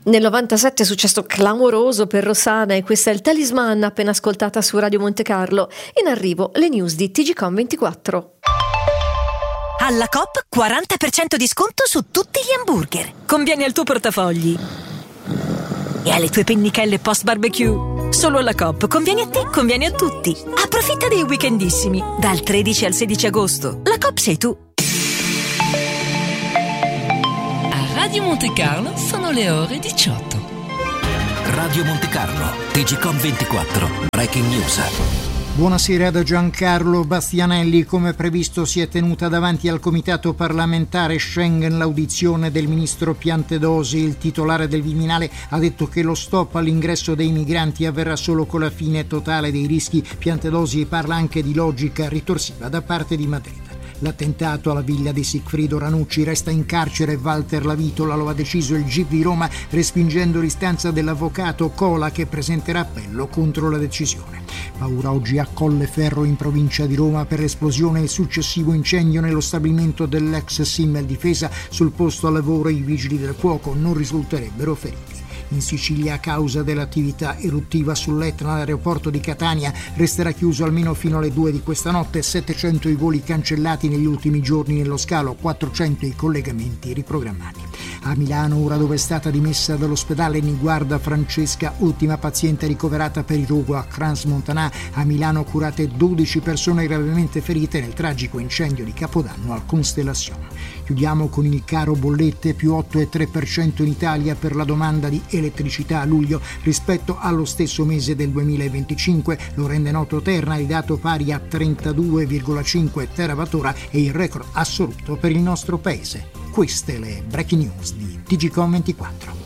Nel 97 è successo clamoroso per Rossana e questa è il Talisman appena ascoltata su Radio Monte Carlo. In arrivo le news di TGcom24. Alla Coop 40% di sconto su tutti gli hamburger. Conviene al tuo portafogli e alle tue pennichelle post barbecue. Solo alla Coop conviene a te, conviene a tutti. Approfitta dei weekendissimi dal 13 al 16 agosto. La Coop sei tu. Radio Monte Carlo sono le ore 18. Radio Monte Carlo, TGcom24, Breaking News. Buonasera da Giancarlo Bastianelli. Come previsto si è tenuta davanti al Comitato parlamentare Schengen l'audizione del ministro Piantedosi. Il titolare del Viminale ha detto che lo stop all'ingresso dei migranti avverrà solo con la fine totale dei rischi. Piantedosi parla anche di logica ritorsiva da parte di Madrid. L'attentato alla villa di Sigfrido Ranucci, resta in carcere Walter Lavitola, lo ha deciso il GIP di Roma respingendo l'istanza dell'avvocato Cola che presenterà appello contro la decisione. Paura oggi a Colleferro in provincia di Roma per l'esplosione e il successivo incendio nello stabilimento dell'ex Simmel Difesa. Sul posto a lavoro i vigili del fuoco non risulterebbero feriti. In Sicilia, a causa dell'attività eruttiva sull'Etna, l'aeroporto di Catania resterà chiuso almeno fino alle 2 di questa notte. 700 i voli cancellati negli ultimi giorni nello scalo, 400 i collegamenti riprogrammati. A Milano, ora dove è stata dimessa dall'ospedale Niguarda Francesca, ultima paziente ricoverata per il rogo a Crans-Montana. A Milano curate 12 persone gravemente ferite nel tragico incendio di Capodanno al Costellazione. Chiudiamo con il caro bollette, più 8,3% in Italia per la domanda di elettricità a luglio rispetto allo stesso mese del 2025. Lo rende noto Terna, il dato pari a 32,5 terawattora e il record assoluto per il nostro paese. Queste le breaking news di TGcom24.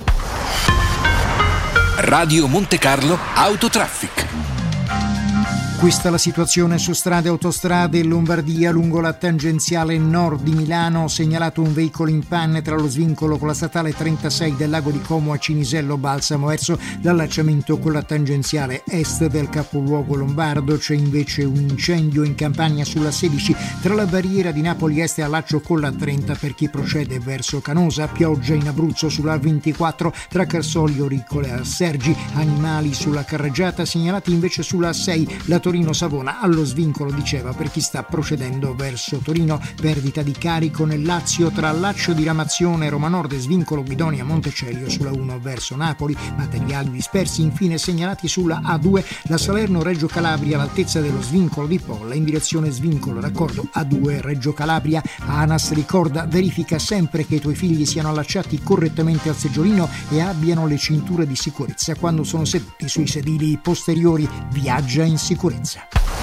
Radio Monte Carlo Autotraffic. Questa è la situazione su strade e autostrade in Lombardia. Lungo la tangenziale nord di Milano segnalato un veicolo in panne tra lo svincolo con la statale 36 del lago di Como a Cinisello Balsamo verso l'allacciamento con la tangenziale est del capoluogo lombardo. C'è invece un incendio in Campania sulla 16 tra la barriera di Napoli Est e allaccio con la 30 per chi procede verso Canosa. Pioggia in Abruzzo sulla 24 tra Carsolio Ricole e Sergi. Animali sulla carreggiata segnalati invece sulla 6 la Torino-Savona allo svincolo di Ceva per chi sta procedendo verso Torino. Perdita di carico nel Lazio tra Laccio di Ramazione e Roma Nord e svincolo Guidonia-Montecelio sulla 1 verso Napoli. Materiali dispersi infine segnalati sulla A2 la Salerno-Reggio Calabria all'altezza dello svincolo di Polla in direzione svincolo raccordo A2 Reggio Calabria. ANAS ricorda: verifica sempre che i tuoi figli siano allacciati correttamente al seggiolino e abbiano le cinture di sicurezza quando sono seduti sui sedili posteriori. Viaggia in sicurezza.